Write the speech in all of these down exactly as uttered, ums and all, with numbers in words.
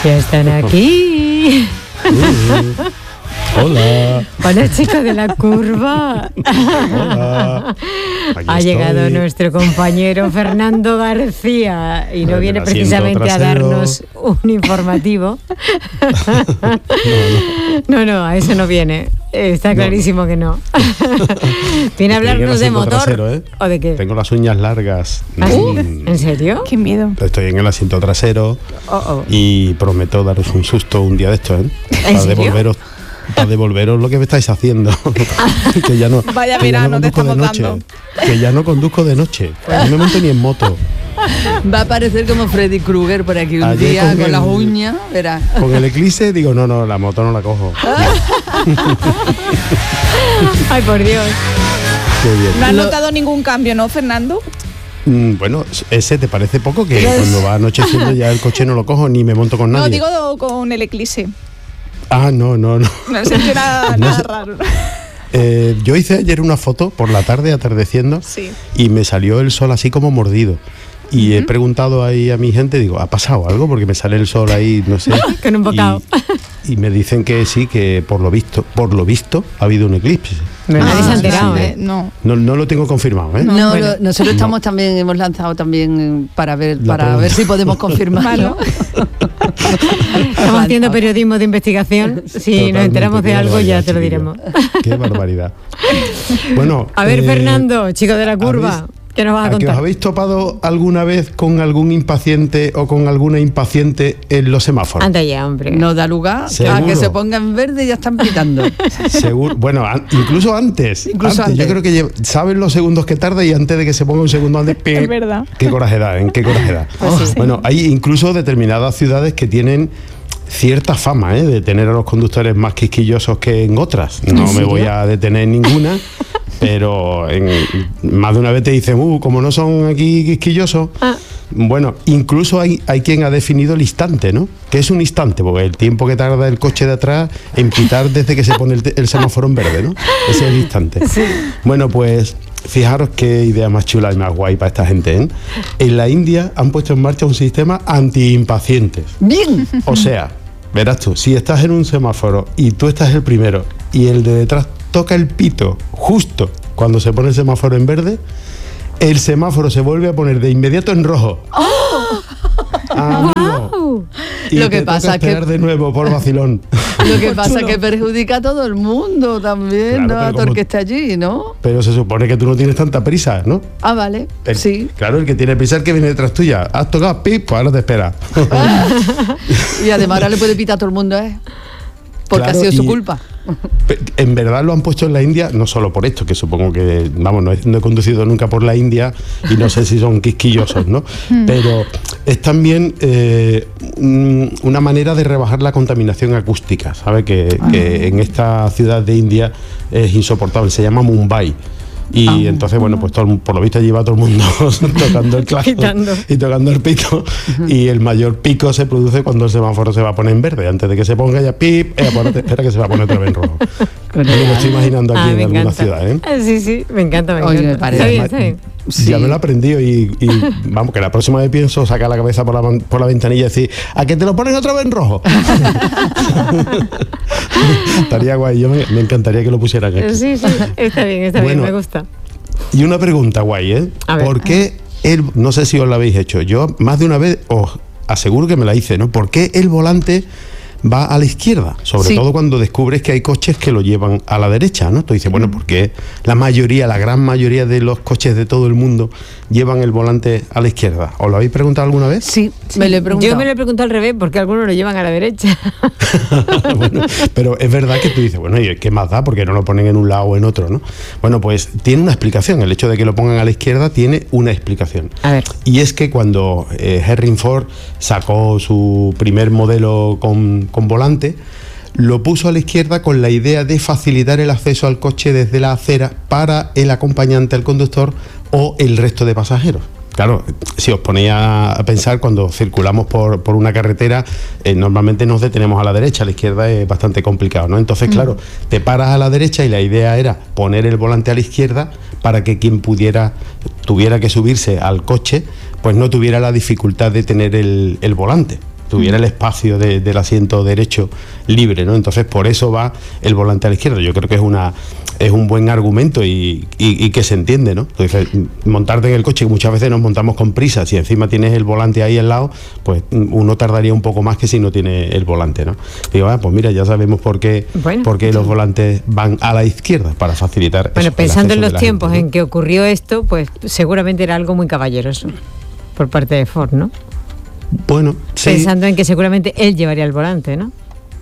Ya están aquí. Uh, hola. Hola, chicos de la curva. Hola. Aquí Ha estoy. llegado nuestro compañero Fernando García y no Bueno, viene el asiento precisamente a trasero. darnos un informativo. No, no, a eso no viene. Está clarísimo que no. Viene a Estoy en el hablarnos de asiento motor. trasero, ¿eh? ¿O de qué? Tengo las uñas largas. ¿Ah, sí? Mm, ¿En serio? Qué miedo. Estoy en el asiento trasero Oh, oh. y prometo daros un susto un día de estos, ¿eh? Para serio? devolveros, para devolveros lo que me estáis haciendo. Que ya no, Vaya que ya no verano te conduzco de estamos noche. dando. Que ya no conduzco de noche. No me monto ni en moto. Va a parecer como Freddy Krueger por aquí un Ayer día con con, el- las uñas, verás. Con el Eclipse digo, no, no, la moto no la cojo. Ay, por Dios. Qué bien. No has Lo- notado ningún cambio, ¿no, Fernando? Mm, Bueno, ese te parece poco que cuando va anocheciendo ya el coche no lo cojo ni me monto con No, nadie. digo con el eclipse. Ah, no, no, no. No sentí nada, No nada sé. raro. Eh, yo hice ayer una foto por la tarde atardeciendo Sí. y me salió el sol así como mordido. Y he preguntado ahí a mi gente, digo, ¿ha pasado algo? Porque me sale el sol ahí, no sé. Con un bocado. Y, y me dicen que sí, que por lo visto, por lo visto, ha habido un eclipse. Nadie se ha Ah, enterado, sí, ¿eh? No. No, no lo tengo confirmado, ¿eh? No, bueno. lo- nosotros No. estamos también, hemos lanzado también eh, para ver, La para pregunta. ver si podemos confirmarlo. Estamos haciendo periodismo de investigación. Si Totalmente, nos enteramos de qué algo, ya barbaridad, te lo chiquillo. diremos. Qué barbaridad. Bueno, A ver, eh, Fernando, chico de la curva, ¿habéis- ¿qué nos vas a ¿A que os contar? habéis topado alguna vez con algún impaciente o con alguna impaciente en los semáforos? Anda ya, hombre. No da lugar a Seguro. que se ponga en verde y ya están pitando. Seguro, bueno, an- incluso antes. Incluso antes. Yo antes. creo que lle- saben los segundos que tarda y antes de que se ponga un segundo antes. ¡pip! Es verdad. Qué coraje da, ¿en qué coraje da? Pues sí. Bueno, hay incluso determinadas ciudades que tienen cierta fama, ¿eh? De tener a los conductores más quisquillosos que en otras. No me voy a detener en ninguna. Pero en, más de una vez te dicen, uh, como no son aquí quisquillosos. Ah. Bueno, incluso hay, hay quien ha definido el instante, ¿no? ¿Qué es un instante? Porque el tiempo que tarda el coche de atrás en pitar desde que se pone el, te- el semáforo en verde, ¿no? Ese es el instante. Bueno, pues fijaros qué idea más chula y más guay para esta gente, ¿eh? En la India han puesto en marcha un sistema anti-impacientes. Bien. O sea, verás tú, si estás en un semáforo y tú estás el primero y el de detrás toca el pito justo cuando se pone el semáforo en verde, el semáforo se vuelve a poner de inmediato en rojo. Amigo. Y Lo que te toca pasa que- esperar de nuevo por vacilón. Lo que pasa es que perjudica a todo el mundo también, Claro, ¿no? pero A todo el como- que está allí, ¿no? Pero se supone que tú no tienes tanta prisa, ¿no? Ah, vale. El- Sí. Claro, el que tiene prisa es el que viene detrás tuya. Has tocado pip, pues ahora te espera. Y además ahora le puede pitar a todo el mundo, ¿eh? Porque Claro, ha sido su y- culpa. Pe- En verdad lo han puesto en la India, no solo por esto, que supongo que, vamos, no he, no he conducido nunca por la India y no sé si son quisquillosos, ¿no? Pero es también eh, un- una manera de rebajar la contaminación acústica, ¿sabe? Que, que en esta ciudad de India es insoportable, se llama Mumbai. Y entonces, bueno, pues todo el- por lo visto lleva todo el mundo tocando el claxon Pitando. y tocando el pito. Y el mayor pico se produce cuando el semáforo se va a poner en verde. Antes de que se ponga ya pip, eh, pues ahora te espera que se va a poner otra vez en rojo. Yo me lo estoy imaginando aquí Ah, en me alguna encanta. ciudad, ¿eh? Ah, sí, sí, me encanta, me Oye, me encanta. parece- Está bien, está bien. Sí. Ya me lo he aprendido y, y, vamos, que la próxima vez pienso sacar la cabeza por la, man- por la ventanilla y decir, ¿a que te lo ponen otra vez en rojo? Estaría guay, yo me, me encantaría que lo pusieran aquí. Sí, sí, está bien, está Bueno, bien, me gusta. Y una pregunta guay, ¿eh? A ver. ¿Por qué el, no sé si os la habéis hecho, yo más de una vez os aseguro que me la hice, ¿no? ¿Por qué el volante va a la izquierda? Sobre Sí. todo cuando descubres que hay coches que lo llevan a la derecha, ¿no? Tú dices, bueno, ¿por qué la mayoría, la gran mayoría de los coches de todo el mundo llevan el volante a la izquierda? ¿Os lo habéis preguntado alguna vez? Sí, me lo he preguntado. Yo me lo he preguntado al revés, porque algunos lo llevan a la derecha. Bueno, pero es verdad que tú dices, bueno, ¿y qué más da? Porque no lo ponen en un lado o en otro, ¿no? Bueno, pues tiene una explicación. El hecho de que lo pongan a la izquierda tiene una explicación. A ver. Y es que cuando eh, Henry Ford sacó su primer modelo con, con volante, lo puso a la izquierda con la idea de facilitar el acceso al coche desde la acera para el acompañante, el conductor o el resto de pasajeros. Claro, si os ponéis a a pensar, cuando circulamos por, por una carretera, eh, normalmente nos detenemos a la derecha, a la izquierda es bastante complicado, ¿no? Entonces, claro, te paras a la derecha y la idea era poner el volante a la izquierda para que quien pudiera, tuviera que subirse al coche, pues no tuviera la dificultad de tener el, el volante. tuviera el espacio de, del asiento derecho libre, ¿no? Entonces por eso va el volante a la izquierda. Yo creo que es una es un buen argumento y, y, y que se entiende, ¿no? Entonces, montarte en el coche, que muchas veces nos montamos con prisa, si encima tienes el volante ahí al lado, pues uno tardaría un poco más que si no tiene el volante, ¿no? Digo, ah, pues mira, ya sabemos por qué, Bueno. por qué los volantes van a la izquierda, para facilitar Bueno, eso, pensando el en acceso los de la tiempos gente, ¿no? en que ocurrió esto, pues seguramente era algo muy caballeroso por parte de Ford, ¿no? Bueno, sí. Pensando en que seguramente él llevaría el volante, ¿no?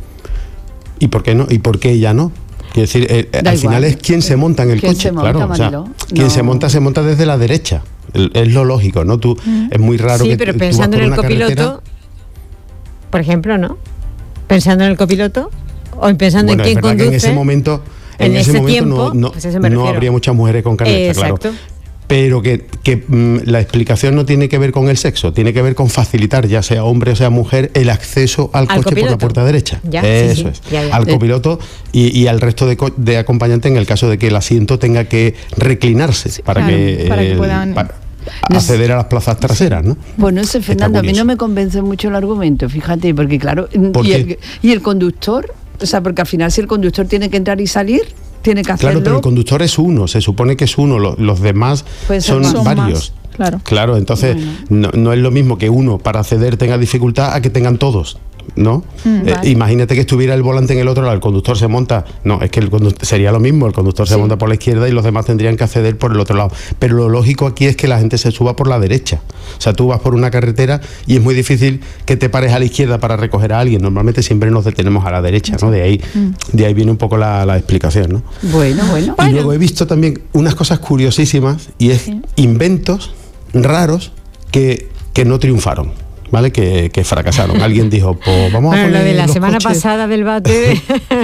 ¿Y por qué no? ¿Y por qué ella no? Quiero decir, eh, al igual. final es quien se monta en el ¿Quién coche, se monta, claro. O sea, Mariló? quien No. se monta, se monta desde la derecha. El- Es lo lógico, ¿no? Tú, es muy raro Sí, que pero tú vas pensando por en el una copiloto, carretera. por ejemplo, ¿no? Pensando en el copiloto o pensando Bueno, en es quién verdad conduce. que en ese momento, en, en ese, ese momento tiempo, no, no, pues eso me no refiero. habría muchas mujeres con carnet, Eh, está claro. exacto. Pero que, que mm, la explicación no tiene que ver con el sexo, tiene que ver con facilitar, ya sea hombre o sea mujer, el acceso al, Al coche por copiloto. la puerta derecha. Ya, sí, Eso sí, es. ya, ya. Al Eh, copiloto y, y al resto de, co- de acompañantes en el caso de que el asiento tenga que reclinarse para, claro, que, para que el- puedan- para acceder a las plazas traseras, ¿no? Pues no sé, Está Fernando, a mí curioso. no me convence mucho el argumento, fíjate, porque claro, ¿Por y, qué? el, y el conductor, o sea, porque al final si el conductor tiene que entrar y salir, tiene que hacerlo. Claro, pero el conductor es uno, se supone que es uno, lo- los demás Puede ser son, más. Son varios. más, claro. Claro, entonces no, no es lo mismo que uno para acceder tenga dificultad a que tengan todos, ¿no? Mm, Eh, vale. Imagínate que estuviera el volante en el otro lado, el conductor se monta, no, es que el conductor, sería lo mismo, el conductor se Sí. monta por la izquierda y los demás tendrían que acceder por el otro lado. Pero lo lógico aquí es que la gente se suba por la derecha. O sea, tú vas por una carretera y es muy difícil que te pares a la izquierda para recoger a alguien. Normalmente siempre nos detenemos a la derecha, ¿no? De ahí, de ahí viene un poco la, la explicación, ¿no? Bueno, bueno. Y luego he visto también unas cosas curiosísimas y es Sí. inventos raros que, que no triunfaron, ¿vale? Que, que fracasaron. Alguien dijo, pues vamos a Bueno, poner lo de la los semana coches. pasada del bate.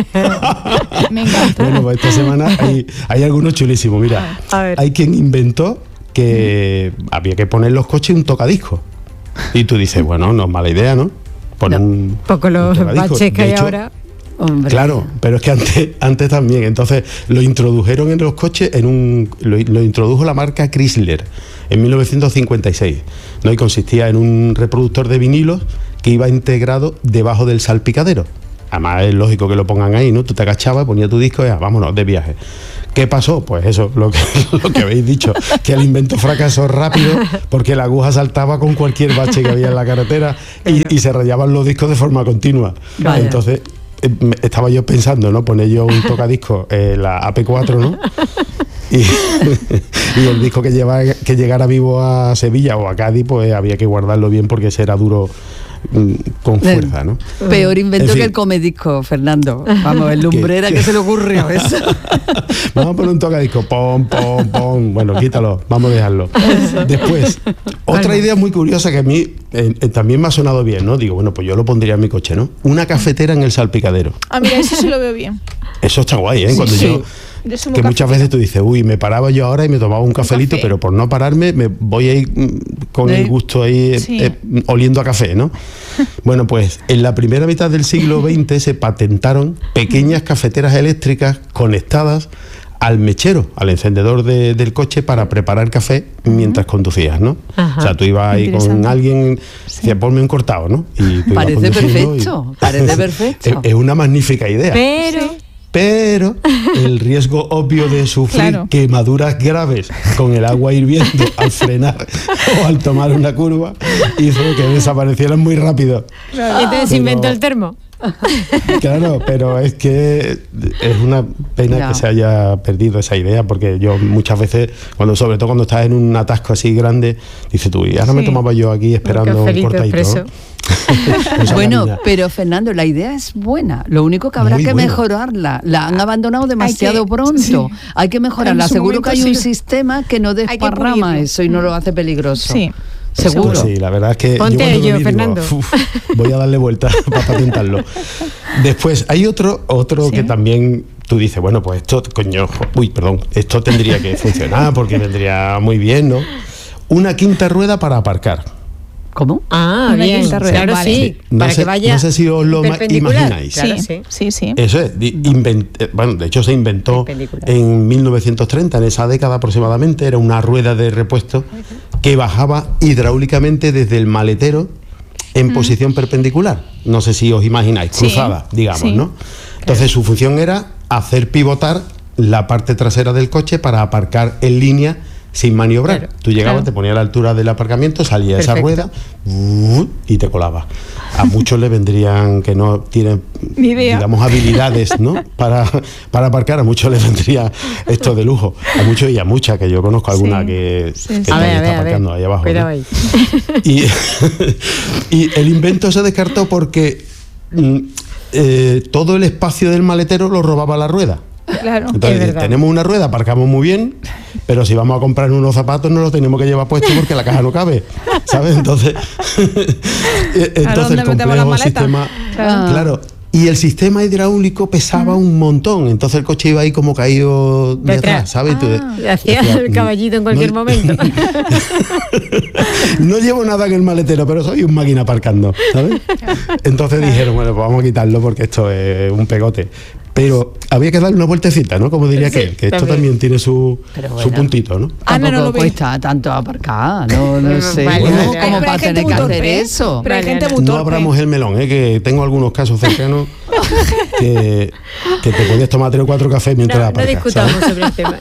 Me encanta. Bueno, pues esta semana hay, hay algunos chulísimos. Mira, A ver. hay quien inventó que había que poner los coches un tocadiscos. Y tú dices, bueno, no es mala idea, ¿no? Poner No. un, Poco un los tocadiscos. baches que De hay hecho, ahora. Hombre. Claro, pero es que antes, antes también. Entonces lo introdujeron en los coches, en un lo, lo introdujo la marca Chrysler en mil novecientos cincuenta y seis, ¿no? Y consistía en un reproductor de vinilos que iba integrado debajo del salpicadero. Además es lógico que lo pongan ahí, ¿no? Tú te agachabas, ponías tu disco y ya, vámonos, de viaje. ¿Qué pasó? Pues eso, lo que, lo que habéis dicho, que el invento fracasó rápido porque la aguja saltaba con cualquier bache que había en la carretera y, y se rayaban los discos de forma continua. Vaya. Entonces, eh, me- estaba yo pensando, ¿no? Poner yo un tocadisco, eh, la A P cuatro, ¿no? Y, y el disco que, lleva, que llegara vivo a Sevilla o a Cádiz, pues había que guardarlo bien porque ese era duro mm, con fuerza, ¿no? Peor invento En fin. que el comedisco, Fernando. Vamos, el lumbrera ¿Qué- que qué? se le ocurrió eso. Vamos a poner un tocadisco, pom, pom, pom. Bueno, quítalo, vamos a dejarlo. Después, otra Bueno. idea muy curiosa que a mí eh, eh, también me ha sonado bien, ¿no? Digo, bueno, pues yo lo pondría en mi coche, ¿no? Una cafetera en el salpicadero. Ah, mira, eso sí lo veo bien. Eso está guay, ¿eh? Cuando sí. yo... Yo soy muy Que muchas cafetera. veces tú dices, uy, me paraba yo ahora y me tomaba un cafelito, café. pero por no pararme me voy a ir mm, con Sí. el gusto ahí eh, Sí. eh, oliendo a café, ¿no? Bueno, pues en la primera mitad del siglo veinte se patentaron pequeñas cafeteras eléctricas conectadas al mechero, al encendedor de- del coche para preparar café mientras conducías, ¿no? Ajá. O sea, tú ibas ahí con Interesante. alguien, decías, ponme un cortado, ¿no? Y tú ibas Parece conduciendo y- perfecto, parece perfecto. es, es una magnífica idea. Pero Pero el riesgo obvio de sufrir Claro. quemaduras graves con el agua hirviendo al frenar o al tomar una curva hizo que desaparecieran muy rápido. entonces Pero- inventó el termo. Claro, pero es que es una pena Ya. que se haya perdido esa idea, porque yo muchas veces, cuando sobre todo cuando estás en un atasco así grande, dices tú, y ahora me Sí. tomaba yo aquí esperando un cafelito cortadito. expreso. Esa Bueno, cariña. pero Fernando, la idea es buena. Lo único que habrá Muy que buena. mejorarla. La han abandonado demasiado Hay que- pronto. sí. Hay que mejorarla. En su Seguro que hay momento un sí. sistema que no que desparrama pulirlo. eso y no lo hace peligroso. Sí. Seguro. Pues sí, la verdad es que Ponte yo cuando lo ello, vi digo, Fernando. "Uf, voy a darle vuelta para patentarlo". Después hay otro, otro Sí. que también tú dices, bueno, pues esto, coño, uy, perdón, esto tendría que funcionar porque vendría muy bien, ¿no? Una quinta rueda para aparcar. ¿Cómo? Ah, Una bien, quinta rueda, claro, vale. sí, Sí, no para sé- que vaya no sé si os lo ma- perpendicular. imagináis. Claro, sí, sí. sí, sí. Eso es, di- invent- eh, bueno, de hecho se inventó Perpendicular. en mil novecientos treinta, en esa década aproximadamente, era una rueda de repuesto que bajaba hidráulicamente desde el maletero en mm. posición perpendicular. No sé si os imagináis, sí. cruzada, digamos, sí. ¿no? Entonces su función era hacer pivotar la parte trasera del coche para aparcar en línea sin maniobrar. Claro, Tú llegabas, claro. te ponías a la altura del aparcamiento, salía Perfecto. esa rueda uh, y te colabas. A muchos le vendrían que no tienen, Ni idea. digamos, habilidades, ¿no? Para, para aparcar, a muchos les vendría esto de lujo. A muchos y a muchas, que yo conozco alguna Sí. que, Sí, que sí. A también ver, a está ver, a ver. aparcando ahí abajo. Cuidado ¿no? ahí. Y, y el invento se descartó porque mm, eh, todo el espacio del maletero lo robaba la rueda. Claro. Entonces, Es verdad. tenemos una rueda, aparcamos muy bien, pero si vamos a comprar unos zapatos no los tenemos que llevar puestos porque la caja no cabe, ¿sabes? Entonces, entonces dónde el metemos las complejo maletas? sistema, Claro. claro. Y el sistema hidráulico pesaba un montón, entonces el coche iba ahí como caído de Detrás. atrás, ¿sabes? Y tú de- Le hacía decías, el caballito en cualquier no- momento. No llevo nada en el maletero, pero soy un máquina aparcando, ¿sabes? Entonces dijeron, bueno, pues vamos a quitarlo porque esto es un pegote. Pero había que darle una vueltecita, ¿no? Como diría Sí, aquel, que esto también. también tiene su, Pero su bueno. puntito, ¿no? Ana no Tampoco lo ve. cuesta tanto aparcar, no, no Vale, sé. vale, ¿Cómo, vale. cómo Pero hay para gente tener muy que torpe, hacer ¿eh? eso? Pero hay Vale, gente Ana. muy No torpe. abramos el melón, ¿eh? Que tengo algunos casos cercanos que, que te podías tomar tres o cuatro cafés mientras No, no aparcas, discutamos ¿sabes? sobre el tema.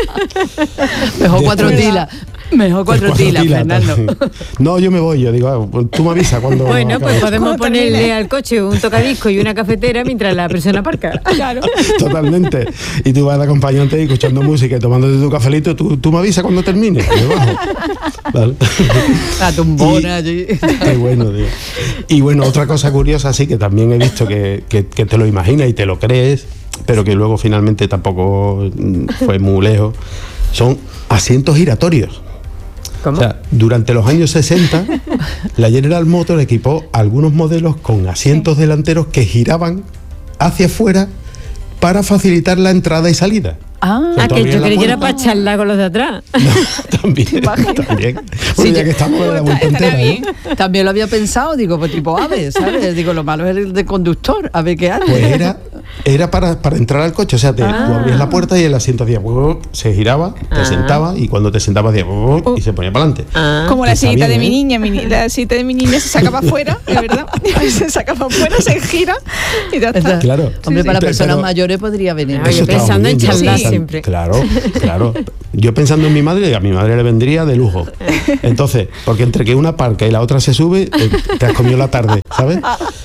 Mejor cuatro Después- tilas. Mejor cuatro Cuatro tilas, tilas Fernando. también. No, yo me voy, yo digo, ah, pues tú me avisas cuando Bueno, pues acabes. podemos Cuando ponerle termine. al coche un tocadisco y una cafetera mientras la persona aparca. Claro. Totalmente. Y tú vas de acompañante y escuchando música y tomándote tu cafelito, tú, tú me avisas cuando termine. Yo bajo. Vale. La tumbona Y- allí. Qué bueno, tío. Y bueno, otra cosa curiosa, sí, que también he visto que, que- que te lo imaginas y te lo crees, pero que luego finalmente tampoco mm, fue muy lejos, son asientos giratorios. ¿Cómo? O sea, durante los años sesenta, la General Motors equipó algunos modelos con asientos delanteros que giraban hacia afuera para facilitar la entrada y salida. Ah, Ah, tú que abrías yo la creí que era puerta. para charlar con los de atrás. No, también, también. Bueno, Sí, ya yo- que estamos en la vuelta Estaría entera, bien. ¿no? también lo había pensado, digo, pues tipo ave, ¿sabes? Digo, lo malo es el de conductor, a ver qué hace. Pues era, era para, para entrar al coche, o sea, te, tú abrías la puerta y el asiento hacía, ¡bup! Se giraba, te Ah. sentabas y cuando te sentabas hacía, ¡bup! Y se ponía para adelante. Ah. Como la Está sillita bien, de ¿eh? mi niña, mi ni- la sillita de mi niña se saca para afuera, es verdad. Se saca para afuera, se gira y ya está. ¿Verdad? Claro. Hombre, Sí, para sí. personas Pero- mayores podría venir. Ah, yo Eso estaba pensando muy en bien, yo charlar pensando- siempre. Claro, claro. Yo pensando en mi madre, a mi madre le vendría de lujo. Entonces, porque entre que una parca y la otra se sube, eh, te has comido la tarde, ¿sabes?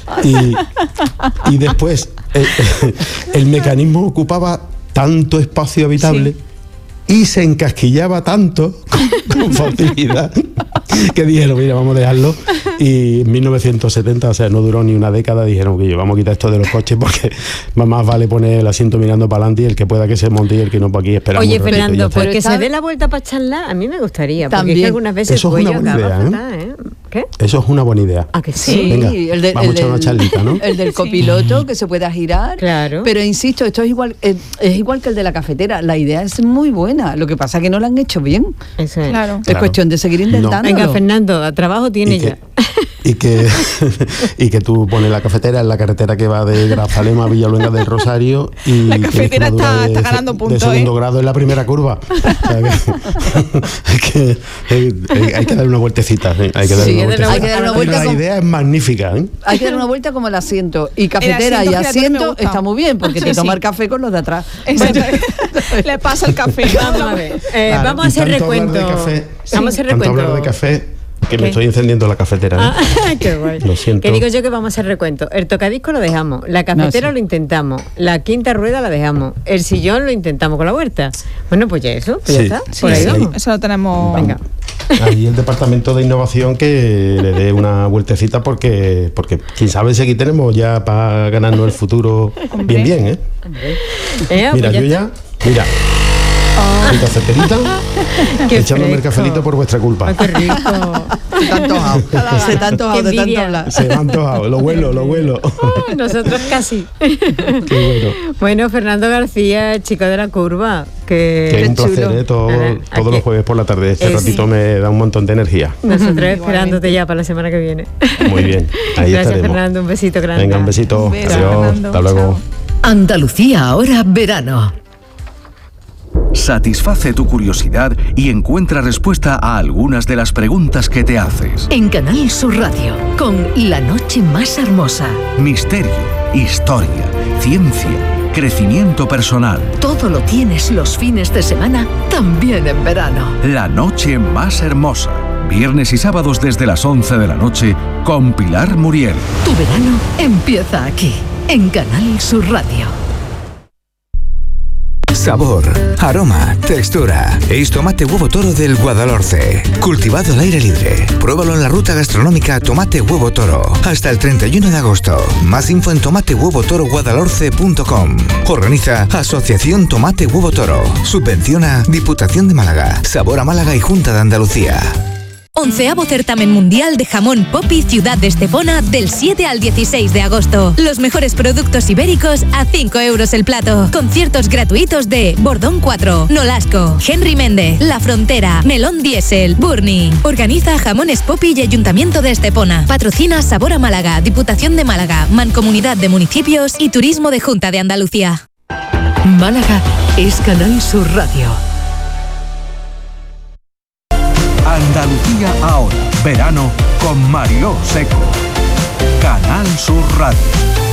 Y, y después, eh, el mecanismo ocupaba tanto espacio habitable y se encasquillaba tanto con, con facilidad que dijeron, mira, vamos a dejarlo. Y en mil novecientos setenta, o sea, no duró ni una década, dijeron que vamos a quitar esto de los coches porque más vale poner el asiento mirando para adelante y el que pueda que se monte y el que no, para aquí esperamos. Oye, un ratito y ya Fernando, está. pues que está- se dé la vuelta para charlar, a mí me gustaría. Porque es También. que algunas veces Eso el es una cuello buena acaba idea, ¿eh? fatal, ¿eh? ¿Qué? Eso es una buena idea. ¿A que sí? Sí, Venga, el, de- vamos el a echar una del- charlita, ¿no? el del copiloto que se pueda girar. Claro. Pero insisto, esto es igual, es, es igual que el de la cafetera. La idea es muy buena. Lo que pasa es que no la han hecho bien. Eso es. Claro. Es Claro. cuestión de seguir No. intentándolo. Venga, Fernando, a trabajo tiene Y ya. que, y que y que tú pones la cafetera en la carretera que va de Grazalema a Villaluenga del Rosario y La tienes cafetera quemadura está- de, está ganando puntos, de segundo ¿eh? grado en la primera curva. O sea que, es que, eh, hay que dar una vueltecita, ¿eh? hay que dar Sí, una hay que vueltecita. dar Hay que dar una Pero vuelta la con- idea es magnífica, ¿eh? Hay que dar una vuelta como el asiento. Y cafetera asiento y giratorio me asiento gusta. está muy bien porque te Sí, toma sí. el café con los de atrás. Exacto. Le pasa el café. Vamos a ver. Eh, Claro, vamos a y hacer tanto hablar recuento. de café- Vamos a hacer tanto recuento. hablar de café que ¿Qué? me estoy encendiendo la cafetera, ¿eh? Ah, qué guay. Lo siento. Que digo yo que vamos a hacer recuento. El tocadisco lo dejamos, la cafetera No, sí. lo intentamos, la quinta rueda la dejamos, el sillón lo intentamos con la huerta. Bueno, pues ya eso, pues Sí. ya está. Sí, Por ahí sí. vamos. Eso lo tenemos. Venga. Ahí el departamento de innovación que le dé una vueltecita porque porque quién sabe si aquí tenemos ya para ganarnos el futuro bien bien, ¿eh? Eh, Mira, pues ya yo está. ya, mira, mi cafeterita, Qué echándome el fresco. cafelito por vuestra culpa. Ay, qué rico. Se te ha antojado. Se te ha antojado Qué de tanto envidia. hablar. Se me ha antojado, lo huelo, lo huelo. Ay, nosotros casi. Qué bueno. Bueno, Fernando García, el chico de la curva, que, Que es un chulo. placer, ¿eh? Todo- Nada, todos aquí- los jueves por la tarde. Este Eh, ratito sí. me da un montón de energía. nosotros esperándote ya para la semana que viene. Muy bien, ahí Gracias, estaremos. Fernando, un besito grande. Venga, un besito. Un beso, Adiós. Fernando. Hasta luego. Chao. Andalucía ahora verano. satisface tu curiosidad y encuentra respuesta a algunas de las preguntas que te haces. En Canal Sur Radio, con La Noche Más Hermosa. Misterio, historia, ciencia, crecimiento personal. Todo lo tienes los fines de semana, también en verano. La Noche Más Hermosa. Viernes y sábados desde las once de la noche con Pilar Muriel. Tu verano empieza aquí, en Canal Sur Radio. Sabor, aroma, textura. Es tomate huevo toro del Guadalhorce. Cultivado al aire libre. Pruébalo en la ruta gastronómica Tomate Huevo Toro. Hasta el treinta y uno de agosto. Más info en tomate huevo toro guadalhorce punto com. Organiza Asociación Tomate Huevo Toro. Subvenciona Diputación de Málaga. Sabor a Málaga y Junta de Andalucía. Onceavo Certamen Mundial de Jamón Popi Ciudad de Estepona del siete al dieciséis de agosto. Los mejores productos ibéricos a cinco euros el plato. Conciertos gratuitos de Bordón cuatro, Nolasco, Henry Méndez, La Frontera, Melón Diesel, Burning. Organiza Jamones Popi y Ayuntamiento de Estepona. Patrocina Sabor a Málaga, Diputación de Málaga, Mancomunidad de Municipios y Turismo de Junta de Andalucía. Málaga es Canal Sur Radio. Andalucía ahora, verano con Mariló Seco. Canal Sur Radio.